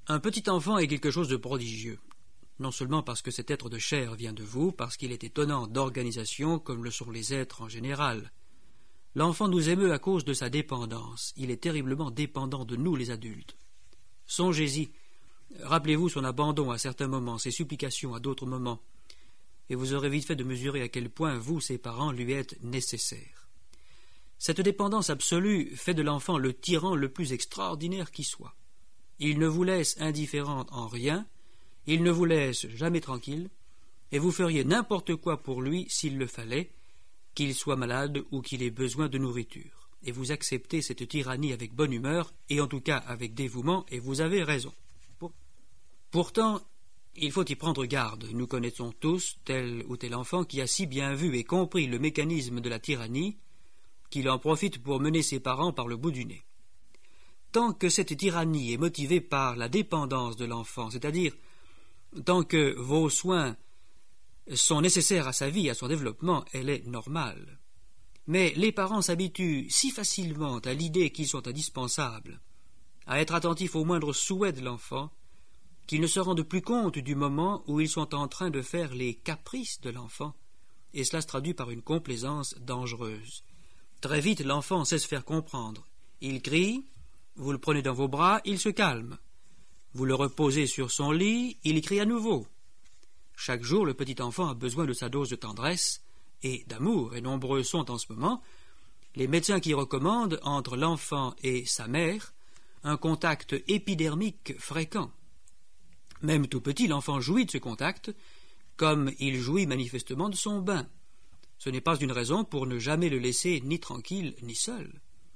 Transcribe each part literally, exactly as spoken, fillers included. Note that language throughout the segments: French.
Un petit enfant est quelque chose de prodigieux, non seulement parce que cet être de chair vient de vous, parce qu'il est étonnant d'organisation comme le sont les êtres en général. L'enfant nous émeut à cause de sa dépendance. Il est terriblement dépendant de nous, les adultes. Songez-y, rappelez-vous son abandon à certains moments, ses supplications à d'autres moments, et vous aurez vite fait de mesurer à quel point vous, ses parents, lui êtes nécessaires. Cette dépendance absolue fait de l'enfant le tyran le plus extraordinaire qui soit. Il ne vous laisse indifférente en rien, il ne vous laisse jamais tranquille, et vous feriez n'importe quoi pour lui s'il le fallait, qu'il soit malade ou qu'il ait besoin de nourriture. Et vous acceptez cette tyrannie avec bonne humeur, et en tout cas avec dévouement, et vous avez raison. Pour... Pourtant, il faut y prendre garde. Nous connaissons tous tel ou tel enfant qui a si bien vu et compris le mécanisme de la tyrannie qu'il en profite pour mener ses parents par le bout du nez. Tant que cette tyrannie est motivée par la dépendance de l'enfant, c'est-à-dire tant que vos soins sont nécessaires à sa vie, à son développement, elle est normale. Mais les parents s'habituent si facilement à l'idée qu'ils sont indispensables, à être attentifs aux moindres souhaits de l'enfant, qu'ils ne se rendent plus compte du moment où ils sont en train de faire les caprices de l'enfant, et cela se traduit par une complaisance dangereuse. Très vite, l'enfant sait se faire comprendre. Il crie, vous le prenez dans vos bras, il se calme. Vous le reposez sur son lit, il crie à nouveau. Chaque jour, le petit enfant a besoin de sa dose de tendresse et d'amour, et nombreux sont en ce moment les médecins qui recommandent, entre l'enfant et sa mère, un contact épidermique fréquent. Même tout petit, l'enfant jouit de ce contact, comme il jouit manifestement de son bain. Ce n'est pas une raison pour ne jamais le laisser ni tranquille ni seul.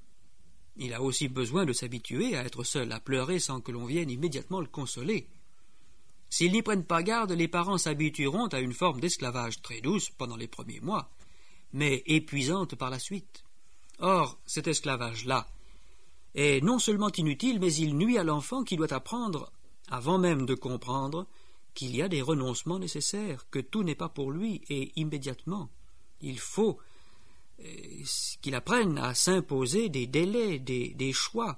Il a aussi besoin de s'habituer à être seul, à pleurer sans que l'on vienne immédiatement le consoler. S'ils n'y prennent pas garde, les parents s'habitueront à une forme d'esclavage très douce pendant les premiers mois, mais épuisante par la suite. Or, cet esclavage-là est non seulement inutile, mais il nuit à l'enfant qui doit apprendre, avant même de comprendre, qu'il y a des renoncements nécessaires, que tout n'est pas pour lui, et immédiatement. Il faut qu'il apprenne à s'imposer des délais, des, des choix,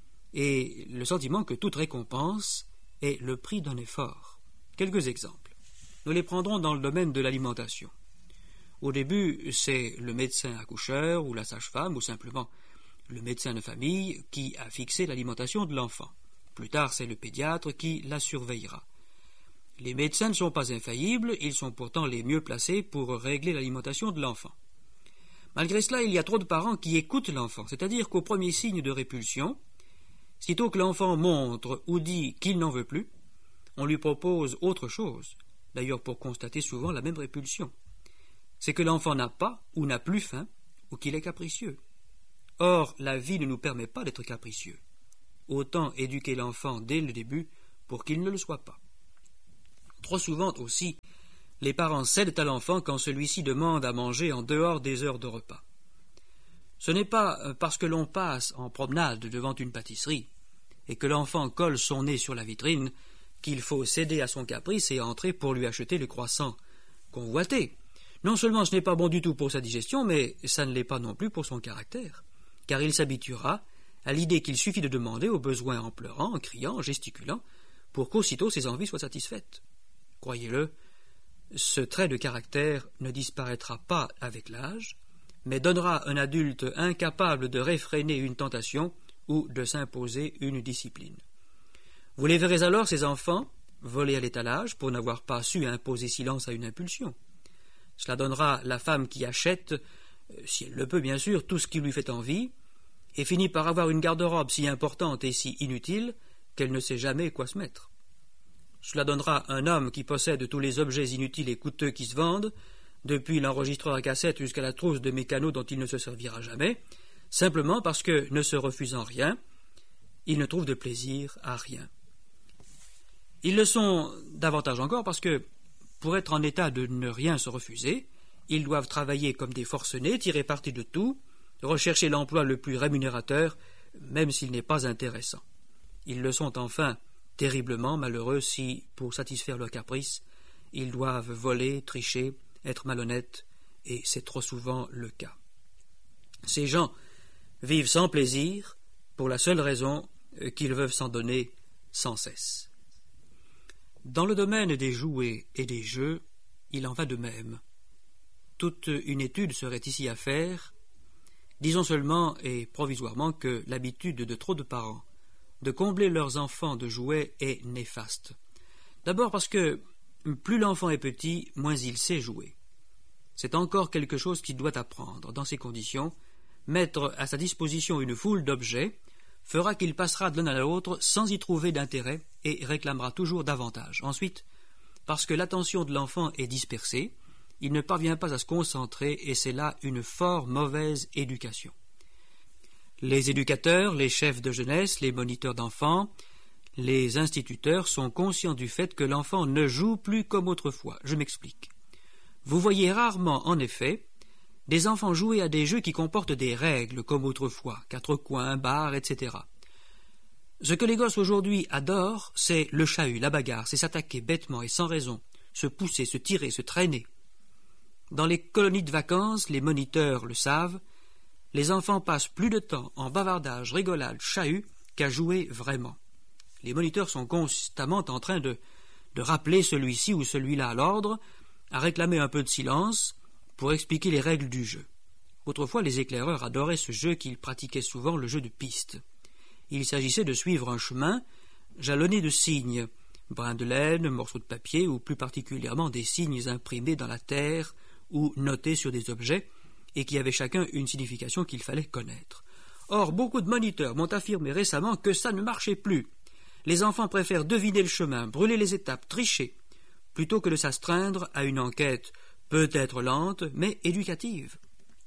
et le sentiment que toute récompense est le prix d'un effort. Quelques exemples. Nous les prendrons dans le domaine de l'alimentation. Au début, c'est le médecin accoucheur ou la sage-femme ou simplement le médecin de famille qui a fixé l'alimentation de l'enfant. Plus tard, c'est le pédiatre qui la surveillera. Les médecins ne sont pas infaillibles, ils sont pourtant les mieux placés pour régler l'alimentation de l'enfant. Malgré cela, il y a trop de parents qui écoutent l'enfant, c'est-à-dire qu'au premier signe de répulsion, sitôt que l'enfant montre ou dit qu'il n'en veut plus, on lui propose autre chose, d'ailleurs pour constater souvent la même répulsion. C'est que l'enfant n'a pas ou n'a plus faim, ou qu'il est capricieux. Or, la vie ne nous permet pas d'être capricieux. Autant éduquer l'enfant dès le début pour qu'il ne le soit pas. Trop souvent aussi, les parents cèdent à l'enfant quand celui-ci demande à manger en dehors des heures de repas. Ce n'est pas parce que l'on passe en promenade devant une pâtisserie et que l'enfant colle son nez sur la vitrine qu'il faut céder à son caprice et entrer pour lui acheter le croissant convoité. Non seulement ce n'est pas bon du tout pour sa digestion, mais ça ne l'est pas non plus pour son caractère, car il s'habituera à l'idée qu'il suffit de demander au besoin en pleurant, en criant, en gesticulant, pour qu'aussitôt ses envies soient satisfaites. Croyez-le, ce trait de caractère ne disparaîtra pas avec l'âge, mais donnera un adulte incapable de réfréner une tentation ou de s'imposer une discipline. Vous les verrez alors, ces enfants, voler à l'étalage pour n'avoir pas su imposer silence à une impulsion. Cela donnera la femme qui achète, si elle le peut bien sûr, tout ce qui lui fait envie, et finit par avoir une garde-robe si importante et si inutile qu'elle ne sait jamais quoi se mettre. Cela donnera un homme qui possède tous les objets inutiles et coûteux qui se vendent, depuis l'enregistreur à cassette jusqu'à la trousse de mécano dont il ne se servira jamais, simplement parce que, ne se refusant rien, il ne trouve de plaisir à rien. Ils le sont davantage encore parce que, pour être en état de ne rien se refuser, ils doivent travailler comme des forcenés, tirer parti de tout, rechercher l'emploi le plus rémunérateur, même s'il n'est pas intéressant. Ils le sont enfin terriblement malheureux si, pour satisfaire leurs caprices, ils doivent voler, tricher, être malhonnêtes, et c'est trop souvent le cas. Ces gens vivent sans plaisir, pour la seule raison qu'ils veulent s'en donner sans cesse. Dans le domaine des jouets et des jeux, il en va de même. Toute une étude serait ici à faire. Disons seulement et provisoirement que l'habitude de trop de parents de combler leurs enfants de jouets est néfaste. D'abord parce que plus l'enfant est petit, moins il sait jouer. C'est encore quelque chose qu'il doit apprendre. Dans ces conditions, mettre à sa disposition une foule d'objets fera qu'il passera de l'un à l'autre sans y trouver d'intérêt et réclamera toujours davantage. Ensuite, parce que l'attention de l'enfant est dispersée, il ne parvient pas à se concentrer et c'est là une fort mauvaise éducation. Les éducateurs, les chefs de jeunesse, les moniteurs d'enfants, les instituteurs sont conscients du fait que l'enfant ne joue plus comme autrefois. Je m'explique. Vous voyez rarement, en effet, des enfants jouer à des jeux qui comportent des règles, comme autrefois, quatre coins, barres, et cetera. Ce que les gosses aujourd'hui adorent, c'est le chahut, la bagarre, c'est s'attaquer bêtement et sans raison, se pousser, se tirer, se traîner. Dans les colonies de vacances, les moniteurs le savent, les enfants passent plus de temps en bavardage, rigolade, chahut qu'à jouer vraiment. Les moniteurs sont constamment en train de, de rappeler celui-ci ou celui-là à l'ordre, à réclamer un peu de silence pour expliquer les règles du jeu. Autrefois, les éclaireurs adoraient ce jeu qu'ils pratiquaient souvent, le jeu de piste. Il s'agissait de suivre un chemin jalonné de signes, brins de laine, morceaux de papier ou plus particulièrement des signes imprimés dans la terre ou notés sur des objets et qui avaient chacun une signification qu'il fallait connaître. Or, beaucoup de moniteurs m'ont affirmé récemment que ça ne marchait plus. Les enfants préfèrent deviner le chemin, brûler les étapes, tricher, plutôt que de s'astreindre à une enquête peut-être lente, mais éducative.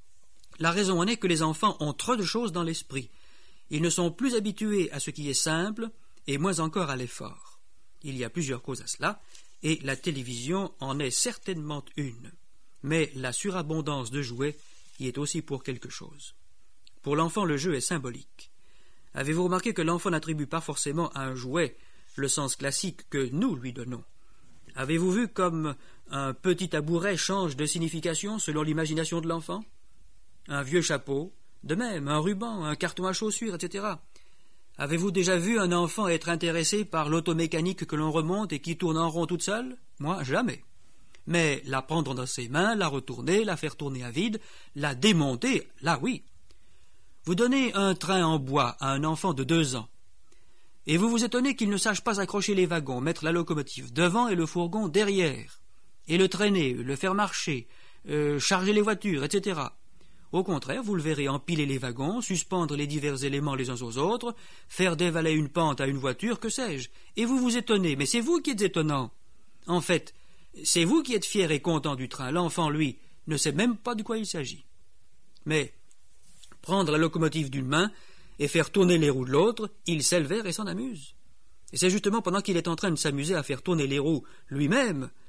La raison en est que les enfants ont trop de choses dans l'esprit. Ils ne sont plus habitués à ce qui est simple, et moins encore à l'effort. Il y a plusieurs causes à cela, et la télévision en est certainement une. Mais la surabondance de jouets y est aussi pour quelque chose. Pour l'enfant, le jeu est symbolique. Avez-vous remarqué que l'enfant n'attribue pas forcément à un jouet le sens classique que nous lui donnons? Avez-vous vu comme un petit tabouret change de signification selon l'imagination de l'enfant? Un vieux chapeau, de même, un ruban, un carton à chaussures, et cetera. Avez-vous déjà vu un enfant être intéressé par l'automécanique que l'on remonte et qui tourne en rond toute seule? Moi, jamais. Mais la prendre dans ses mains, la retourner, la faire tourner à vide, la démonter, là oui. Vous donnez un train en bois à un enfant de deux ans, et vous vous étonnez qu'il ne sache pas accrocher les wagons, mettre la locomotive devant et le fourgon derrière, et le traîner, le faire marcher, euh, charger les voitures, et cetera. Au contraire, vous le verrez empiler les wagons, suspendre les divers éléments les uns aux autres, faire dévaler une pente à une voiture, que sais-je, et vous vous étonnez, mais c'est vous qui êtes étonnant. En fait, c'est vous qui êtes fier et content du train, l'enfant, lui, ne sait même pas de quoi il s'agit. Mais prendre la locomotive d'une main et faire tourner les roues de l'autre, il sait le faire et s'en amuse. Et c'est justement pendant qu'il est en train de s'amuser à faire tourner les roues lui-même